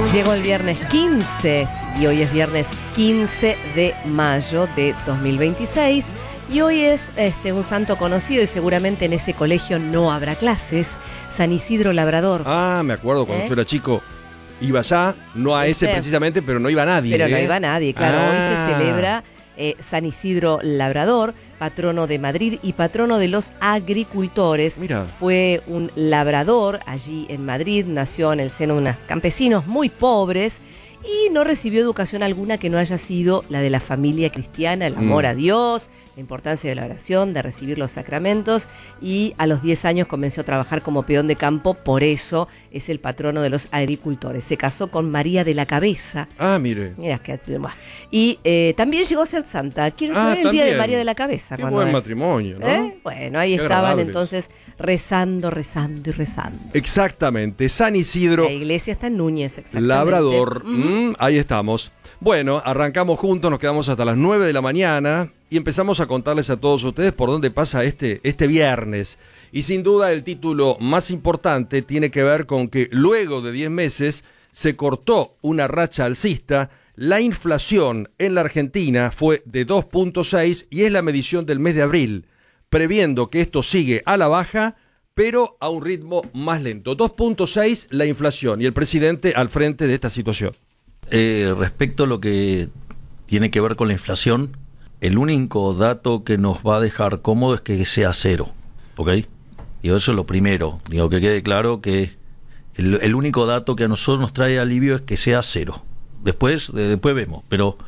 Llegó el viernes 15 y hoy es viernes 15 de mayo de 2026 y hoy es un santo conocido y seguramente en ese colegio no habrá clases, San Isidro Labrador. Ah, me acuerdo cuando yo era chico, iba allá, no a ese precisamente, pero no iba nadie. Pero no iba nadie, claro, hoy se celebra San Isidro Labrador, patrono de Madrid y patrono de los agricultores. Mira. Fue un labrador allí en Madrid, nació en el seno de unos campesinos muy pobres y no recibió educación alguna que no haya sido la de la familia cristiana, el amor a Dios, la importancia de la oración, de recibir los sacramentos, y a los 10 años comenzó a trabajar como peón de campo, por eso es el patrono de los agricultores. Se casó con María de la Cabeza. Ah, mire. Mira, y también llegó a ser santa. Quiero saber el día de María de la Cabeza. Qué buen matrimonio, ¿no? Bueno, ahí Qué estaban agradables. entonces rezando y rezando. Exactamente, San Isidro La iglesia está en Núñez, exactamente. Labrador. Ahí estamos. Bueno, arrancamos juntos, nos quedamos hasta las 9 de la mañana y empezamos a contarles a todos ustedes por dónde pasa este viernes. Y sin duda el título más importante tiene que ver con que luego de 10 meses se cortó una racha alcista. La inflación en la Argentina fue de 2.6 y es la medición del mes de abril, previendo que esto sigue a la baja, pero a un ritmo más lento. 2.6 la inflación y el presidente al frente de esta situación. Respecto a lo que tiene que ver con la inflación, el único dato que nos va a dejar cómodo es que sea cero, ¿ok? Digo, eso es lo primero. Digo, que quede claro que el único dato que a nosotros nos trae alivio es que sea cero. Después vemos, pero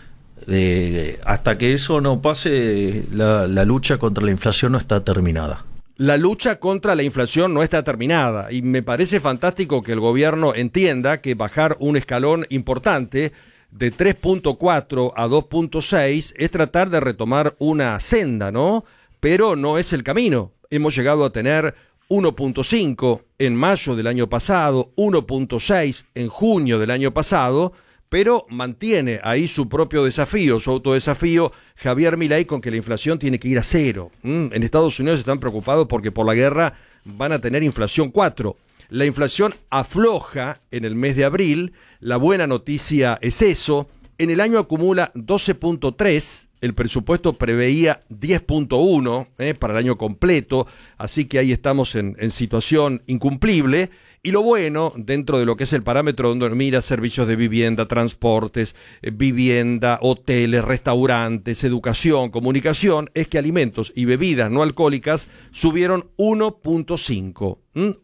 hasta que eso no pase, la lucha contra la inflación no está terminada. La lucha contra la inflación no está terminada y me parece fantástico que el gobierno entienda que bajar un escalón importante de 3.4 a 2.6 es tratar de retomar una senda, ¿no? Pero no es el camino. Hemos llegado a tener 1.5 en mayo del año pasado, 1.6 en junio del año pasado, pero mantiene ahí su propio desafío, su autodesafío, Javier Milei, con que la inflación tiene que ir a cero. En Estados Unidos están preocupados porque por la guerra van a tener inflación 4. La inflación afloja en el mes de abril, la buena noticia es eso. En el año acumula 12.3, el presupuesto preveía 10.1 para el año completo, así que ahí estamos en situación incumplible. Y lo bueno, dentro de lo que es el parámetro donde mira servicios de vivienda, transportes, vivienda, hoteles, restaurantes, educación, comunicación, es que alimentos y bebidas no alcohólicas subieron 1.5.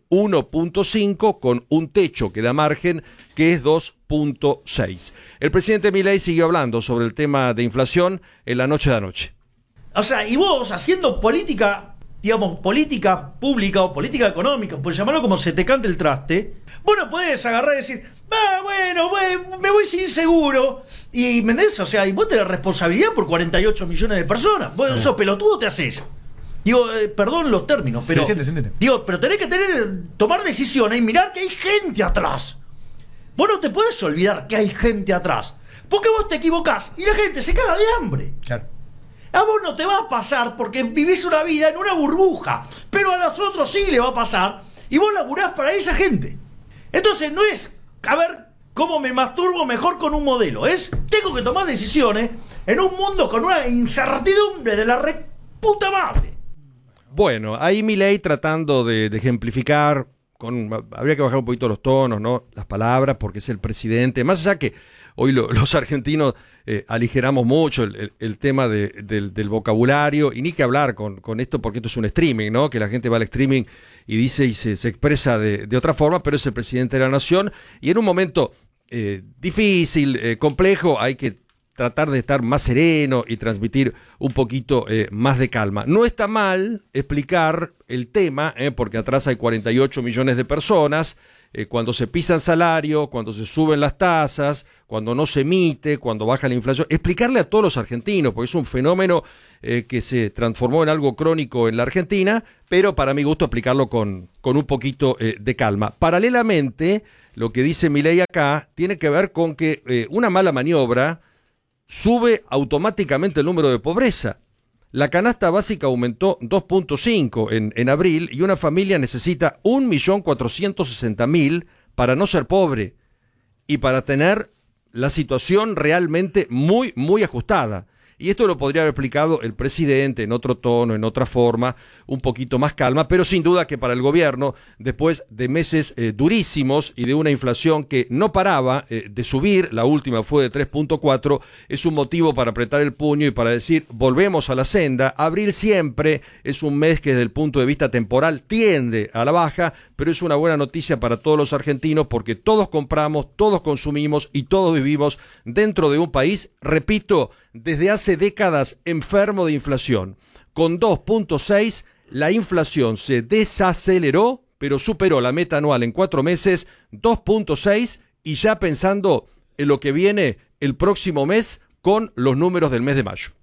1.5 con un techo que da margen que es 2.6. El presidente Milei siguió hablando sobre el tema de inflación en la noche de anoche. O sea, y vos haciendo política, digamos, política pública o política económica, por llamarlo como se te cante el traste, vos no podés agarrar y decir, me voy sin seguro, y ¿me entendés? O sea, y vos tenés responsabilidad por 48 millones de personas, vos sos pelotudo, te haces. Digo, perdón los términos, pero se entiende. Digo, pero tenés que tomar decisiones y mirar que hay gente atrás. Vos no te podés olvidar que hay gente atrás, porque vos te equivocás y la gente se caga de hambre. Claro. A vos no te va a pasar porque vivís una vida en una burbuja, pero a los otros sí le va a pasar y vos laburás para esa gente. Entonces no es, a ver, cómo me masturbo mejor con un modelo, es, tengo que tomar decisiones en un mundo con una incertidumbre de la reputa madre. Bueno, ahí Milei tratando de ejemplificar, habría que bajar un poquito los tonos, ¿no? Las palabras, porque es el presidente, más allá que hoy los argentinos aligeramos mucho el tema del vocabulario, y ni que hablar con esto, porque esto es un streaming, ¿no? Que la gente va al streaming y dice y se expresa de otra forma, pero es el presidente de la nación, y en un momento difícil, complejo, hay que tratar de estar más sereno y transmitir un poquito más de calma. No está mal explicar el tema, porque atrás hay 48 millones de personas, cuando se pisan salario, cuando se suben las tasas, cuando no se emite, cuando baja la inflación, explicarle a todos los argentinos, porque es un fenómeno que se transformó en algo crónico en la Argentina, pero para mi gusto explicarlo con un poquito de calma. Paralelamente, lo que dice Milei acá tiene que ver con que una mala maniobra sube automáticamente el número de pobreza. La canasta básica aumentó 2.5 en abril y una familia necesita 1.460.000 para no ser pobre. y para tener la situación realmente muy, muy ajustada. Y esto lo podría haber explicado el presidente en otro tono, en otra forma, un poquito más calma, pero sin duda que para el gobierno, después de meses durísimos y de una inflación que no paraba de subir, la última fue de 3.4, es un motivo para apretar el puño y para decir, volvemos a la senda. Abril siempre es un mes que desde el punto de vista temporal tiende a la baja, pero es una buena noticia para todos los argentinos porque todos compramos, todos consumimos y todos vivimos dentro de un país, repito, desde hace décadas enfermo de inflación. Con 2.6, la inflación se desaceleró, pero superó la meta anual en 4 meses, 2.6, y ya pensando en lo que viene el próximo mes con los números del mes de mayo.